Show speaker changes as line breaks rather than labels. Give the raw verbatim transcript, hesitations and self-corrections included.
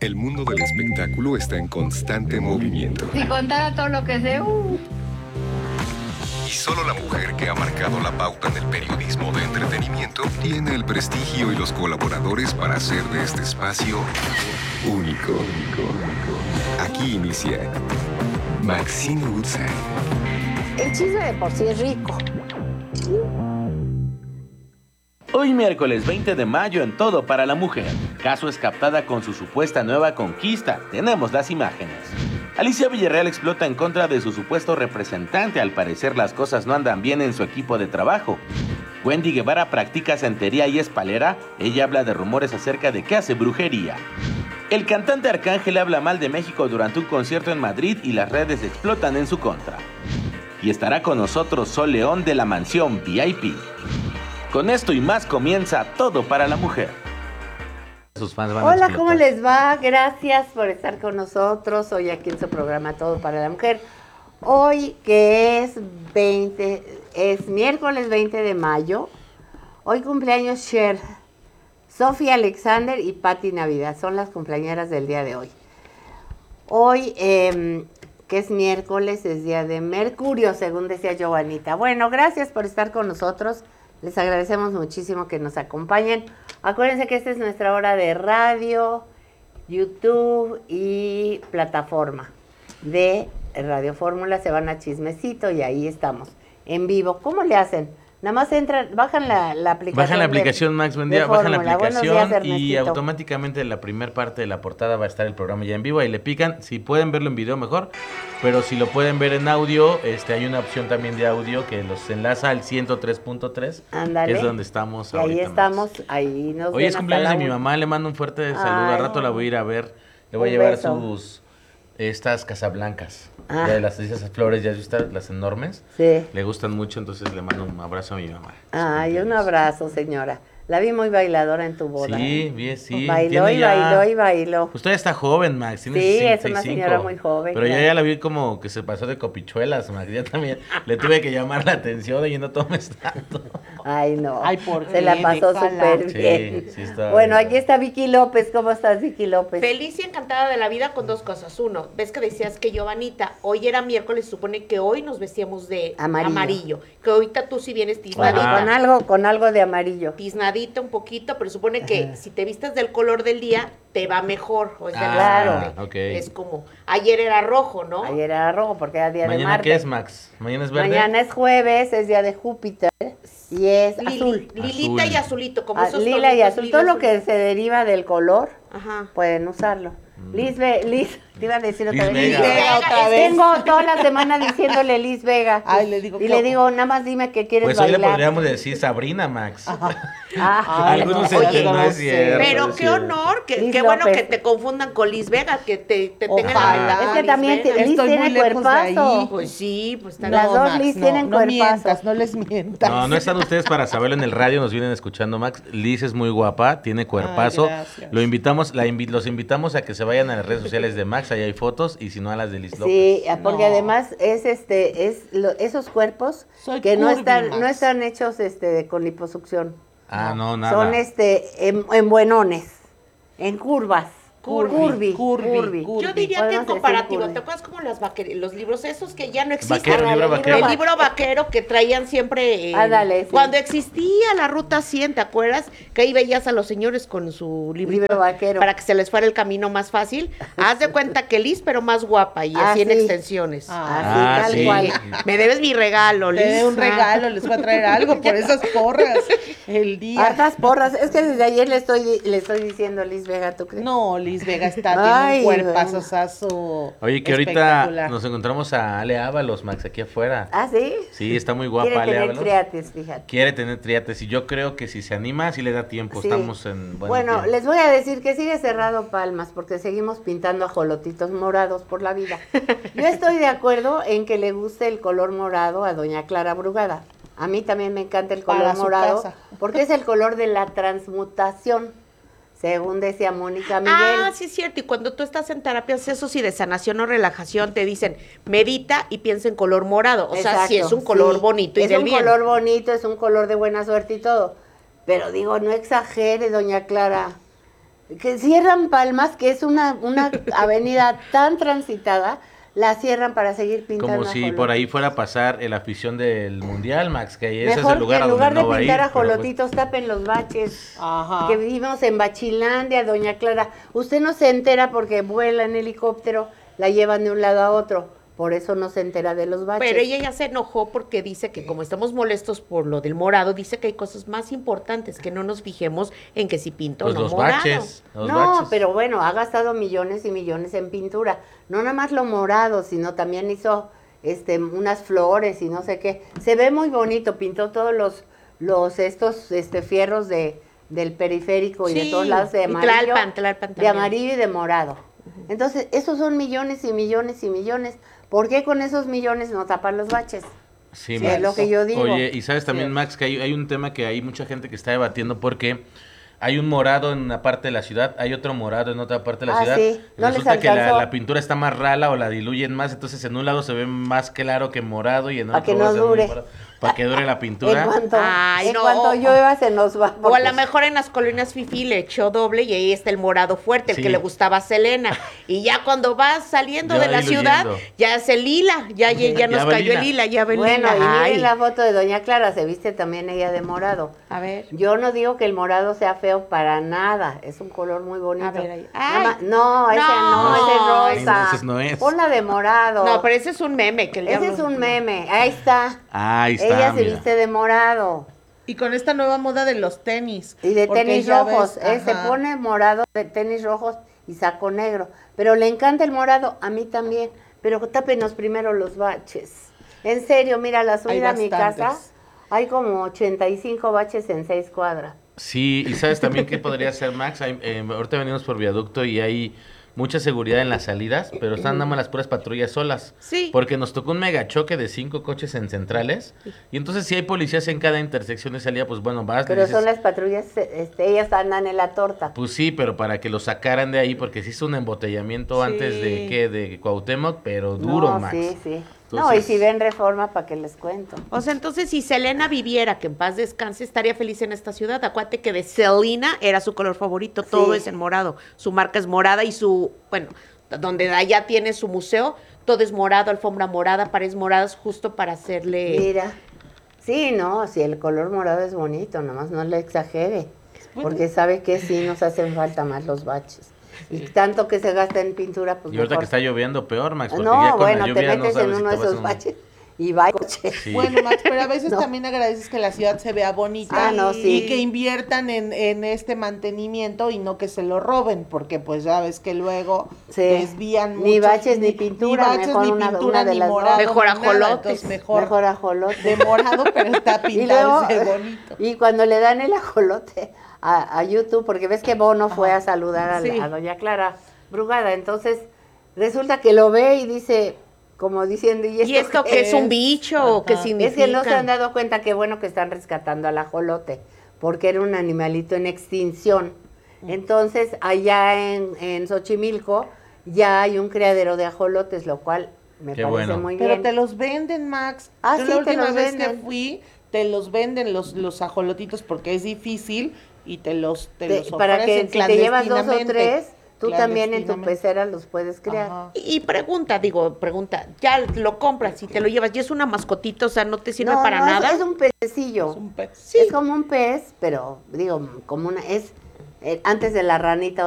El mundo del espectáculo está en constante movimiento.
Si contara todo lo que sé, uh.
Y solo la mujer que ha marcado la pauta en el periodismo de entretenimiento tiene el prestigio y los colaboradores para hacer de este espacio único. Aquí inicia Maxine Woodside.
El chisme de por sí es rico.
Hoy miércoles veinte de mayo en Todo para la Mujer. Caso es captada con su supuesta nueva conquista. Tenemos las imágenes. Alicia Villarreal explota en contra de su supuesto representante. Al parecer las cosas no andan bien en su equipo de trabajo. Wendy Guevara practica santería y es palera. Ella habla de rumores acerca de que hace brujería. El cantante Arcángel habla mal de México durante un concierto en Madrid y las redes explotan en su contra. Y estará con nosotros Sol León de la Mansión V I P. Con esto y más comienza Todo para la Mujer.
Sus fans van
Hola, ¿cómo les va? Gracias por estar con nosotros hoy aquí en su programa Todo para la Mujer. Hoy que es veinte, es miércoles veinte de mayo. Hoy cumpleaños Cher, Sofía Alexander y Patti Navidad. Son las cumpleañeras del día de hoy. Hoy, eh, que es miércoles, es día de Mercurio, según decía Giovanita. Bueno, gracias por estar con nosotros. Les agradecemos muchísimo que nos acompañen. Acuérdense que esta es nuestra hora de radio, YouTube y plataforma de Radio Fórmula. Se van a Chismecito y ahí estamos, en vivo. ¿Cómo le hacen? Nada más entran, bajan la, la aplicación.
Bajan la aplicación,
de,
Max, buen día. Bajan la aplicación
días,
y automáticamente en la primera parte de la portada va a estar el programa ya en vivo. Ahí le pican. Si pueden verlo en video, mejor. Pero si lo pueden ver en audio, este hay una opción también de audio que los enlaza al ciento tres punto tres.
Ándale.
Que es donde estamos
y
ahorita.
Ahí estamos,
Max.
ahí nos
Hoy es cumpleaños de mi
una.
mamá. Le mando un fuerte saludo.
Ay,
Al rato la voy a ir a ver. Le voy a
un
llevar
beso.
sus... Estas casablancas,
Ah.
ya de las esas flores, ya vistas, las enormes,
Sí.
le gustan mucho, entonces le mando un abrazo a mi mamá.
Ay, un abrazo, señora. La vi muy bailadora en tu boda.
Sí,
¿eh?
bien, sí.
Bailó
tiene
y
ya...
bailó y bailó.
Usted está joven, Max, tiene
Sí,
sesenta y
es una
cinco.
señora muy joven,
Pero yo
claro.
ya la vi como que se pasó de copichuelas, Max. Ya también le tuve que llamar la atención y no tomes tanto.
Ay, no.
Ay, ¿por
Se
qué?
la pasó
Déjala.
súper
Sí,
bien.
sí está
Bueno,
bien.
aquí está Vicky López. ¿Cómo estás, Vicky López?
Feliz y encantada de la vida con dos cosas. Uno, ves que decías que Giovanita, hoy era miércoles, supone que hoy nos vestíamos de
Amarillo.
amarillo. Que ahorita tú sí vienes
Bueno,
tiznadita.
con algo, con algo de amarillo.
Tiznadita un poquito, pero supone que si te vistes del color del día, te va mejor. O es de
Ah,
claro.
la suerte.
ok.
Es como, ayer era rojo, ¿no?
Ayer era rojo porque era día de
¿Mañana
Marte.
qué es, Max? ¿Mañana es verde?
Mañana es jueves, es día de Júpiter y es
Lili-
azul.
Lilita
Azul.
y azulito, como
Ah,
esos
lila y
tonitos,
azul.
lila,
Todo lo
azul.
que se deriva del color
Ajá.
pueden usarlo. Liz, Ve- Liz, te iba a decir otra
Liz
vez.
Vega.
Liz Vega,
otra vez.
Tengo toda la semana diciéndole Liz Vega.
Ay, le digo
y
que-
le digo, nada más dime que quieres
Pues hoy le
bailar.
podríamos decir Sabrina, Max.
Ah,
Algunos
oye,
entienden, no es
sé.
cierto.
Pero
es
qué
cierto.
honor, que,
Liz
qué bueno
López.
que te confundan con Liz Vega, que te, te tengan
Ojalá.
a bailar,
Es que
Liz
también te-
Vega.
Liz
Estoy
tiene
muy lejos de
cuerpazo.
ahí.
Pues sí, pues está
Las
bien.
dos
Max,
Liz
no,
tienen
no
cuerpazo.
mientas, no les mientas.
No, no están ustedes para saberlo en el radio, nos vienen escuchando, Max. Liz es muy guapa, tiene cuerpazo.
Ay, gracias.
Lo invitamos, la invi- los invitamos a que se vayan a las redes sociales de Max, ahí hay fotos, y si no a las de Liz López.
Sí, porque
No.
además es este, es lo- esos cuerpos
Soy
que no
curvy,
están,
Max.
no están hechos este con liposucción.
Ah, no, nada.
Son este en, en buenones, en curvas.
Curvy,
curvy,
curvy,
curvy.
curvy.
Yo diría que
Podemos
en
decir
comparativo,
curvy.
¿te acuerdas como las vaquer- los libros esos que ya no existen?
Vaquero,
libro
el
vaquero.
El libro vaquero que traían siempre. eh,
Ándale, sí.
Cuando existía la ruta cien, ¿te acuerdas? Que ahí veías a los señores con su librito
Libro vaquero.
para que se les fuera el camino más fácil. Haz de cuenta que Liz, pero más guapa y
Ah,
así en
sí.
extensiones.
Así,
Ah,
tal
sí.
cual.
Me debes mi regalo, Liz.
Te doy un regalo, les voy a traer algo por esas porras el día.
Hartas porras. Es que desde ayer le estoy, le estoy diciendo Liz Vega, ¿tú crees?
No, Liz Vega está,
Ay,
tiene un
bueno.
cuerpazazo.
Oye, que ahorita
espectacular.
nos encontramos a Ale Ábalos, Max, aquí afuera.
¿Ah, sí?
Sí, está muy guapa
Quiere
Ale
tener
Ábalos.
triates, fíjate.
Quiere tener triates y yo creo que si se anima, sí le da tiempo.
Sí.
Estamos en buen
Bueno,
tiempo.
les voy a decir que sigue cerrado Palmas porque seguimos pintando ajolotitos morados por la vida. Yo estoy de acuerdo en que le guste el color morado a doña Clara Brugada. A mí también me encanta el color
Para su
morado
casa.
porque es el color de la transmutación, según decía Mónica Miguel.
Ah, sí es cierto. Y cuando tú estás en terapias, eso sí, de sanación o relajación, te dicen, medita y piensa en color morado. O sea, sí
Exacto,
es un color
sí.
bonito y
es
del
un
bien.
color bonito, es un color de buena suerte y todo. Pero digo, no exagere, doña Clara. que cierran Palmas, que es una, una avenida tan transitada, la cierran para seguir pintando.
Como si
ajolotes.
por ahí fuera a pasar la afición del Mundial, Max, que ese
Mejor
es el lugar
que
a
en
donde
lugar
no
de
va a ir.
pintar
pero pues-
ajolotitos, tapen los baches.
Ajá.
Que vivimos en Bachilandia, doña Clara. Usted no se entera porque vuela en helicóptero, la llevan de un lado a otro. Por eso no se entera de los baches.
Pero ella ya se enojó porque dice que como estamos molestos por lo del morado, dice que hay cosas más importantes, que no nos fijemos en que si pinto
Pues
o no
los
morado.
baches. Los
no,
baches.
pero bueno, ha gastado millones y millones en pintura. No nada más lo morado, sino también hizo este unas flores y no sé qué. Se ve muy bonito, pintó todos los los estos este fierros de del periférico y de
Sí,
todos lados de
y
amarillo,
Tlalpan, Tlalpan
de
también.
amarillo y de morado. Entonces, esos son millones y millones y millones. ¿Por qué con esos millones no tapan los baches?
Sí,
Sí,
Max.
es lo que yo digo.
Oye, y sabes también,
Sí.
Max, que hay, hay un tema que hay mucha gente que está debatiendo porque hay un morado en una parte de la ciudad, hay otro morado en otra parte de la
Ah,
ciudad.
sí, no les
Resulta que la,
alcanzó.
la pintura está más rala o la diluyen más, entonces en un lado se ve más claro que morado y en
Pa'
otro
que
va a
no
ser muy
dure.
morado, para que dure la
En
pintura.
cuanto,
Ay,
en
no.
cuanto llueva se nos va.
O a
porque-
lo mejor en las colonias Fifi le echó doble y ahí está el morado fuerte, el
Sí.
que le gustaba a Selena. Y ya cuando vas saliendo
Ya
de
va
la ciudad,
diluyendo.
ya es el lila, ya, ya, ya nos
Ya va
cayó
lila.
el lila, ya va el
Bueno,
lila.
y
Ay.
miren la foto de doña Clara, se viste también ella de morado.
A ver.
Yo no digo que el morado sea feo para nada, es un color muy bonito.
A ver, ahí.
Nada
Ay.
más- no, ese no,
No.
ese es rosa.
Ese no es.
Ponla de morado.
No, pero ese es un meme. Que el
ese
diablo-
es un meme, ahí está.
Ahí está,
Ella se
mira.
viste de morado
Y con esta nueva moda de los tenis.
y de
porque
tenis
ya
rojos.
ves,
Eh, se
ajá.
pone morado de tenis rojos y saco negro. Pero le encanta el morado, a mí también. Pero tápenos primero los baches. En serio, mira, la subida a mi
bastantes.
casa, hay como ochenta y cinco baches en seis cuadras.
Sí, y sabes también qué podría ser, Max. Hay, eh, ahorita venimos por viaducto y hay mucha seguridad en las salidas, pero están nada más las puras patrullas solas.
Sí.
Porque nos tocó un megachoque de cinco coches en centrales. Y entonces si hay policías en cada intersección de salida, pues bueno, vas. le
Pero
dices,
son las patrullas, este, ellas andan en la torta.
Pues sí, pero para que lo sacaran de ahí, porque se hizo un embotellamiento
Sí.
antes de que de Cuauhtémoc, pero duro,
no,
Max.
sí, sí. no, y
Entonces-
si ven Reforma, ¿para qué les cuento?
O sea, entonces si Selena viviera, que en paz descanse, estaría feliz en esta ciudad. Acuérdate que de Selena era su color favorito, todo
Sí.
es en morado. Su marca es morada y su, bueno, donde allá tiene su museo, todo es morado, alfombra morada, paredes moradas, justo para hacerle...
Mira. Sí, no, si el color morado es bonito, nomás no le exagere. Porque sabe que sí nos hacen falta más los baches. Y tanto que se gasta en pintura, pues
Y ahorita
mejor.
que está lloviendo, peor, Max, porque ya
No,
con
bueno,
la
te
lluvia no
metes en
sabes si
uno
te
de
vas a
esos
un-
baches y va el coche.
Sí.
Bueno, Max, pero a veces
No.
también agradeces que la ciudad se vea bonita
Ah, no, sí.
y que inviertan en, en este mantenimiento y no que se lo roben, porque pues ya ves que luego
Sí.
desvían
Ni
mucho,
baches ni pintura,
ni baches,
mejor
ni
una-
pintura,
una de
ni
las dos.
morado,
Mejor
ni nada,
ajolotes.
entonces mejor,
Mejor ajolote.
de morado, pero está
Y
pintado
luego,
ese bonito.
y cuando le dan el ajolote a, a YouTube, porque ves que Bono fue a saludar a,
Sí.
a doña Clara Brugada, entonces resulta que lo ve y dice, como diciendo, ¿y esto,
¿Y esto
qué
qué es un
es?
bicho o qué
Ajá.
significa?
Es que no se han dado cuenta que bueno que están rescatando al ajolote, porque era un animalito en extinción. Entonces, allá en, en Xochimilco ya hay un criadero de ajolotes, lo cual me
Qué
parece
bueno.
muy
Pero
bien.
te los venden, Max.
Ah,
Yo
sí,
la
te
última
los
vez que
venden.
fui, te los venden los, los ajolotitos porque es difícil y te los, te
Te-
los
para que
ofrecen
si te llevas dos o
clandestinamente.
tres, tú también en tu
Clandestinamente.
pecera los puedes criar.
Ajá.
Y y pregunta, digo, pregunta, ya lo compras y te lo llevas, y es una mascotita, o sea, no te sirve
No,
para
no, es-
nada.
Es, un pececillo.
Es un pez.
Es como un pez, pero digo, como una, es eh, antes de la ranita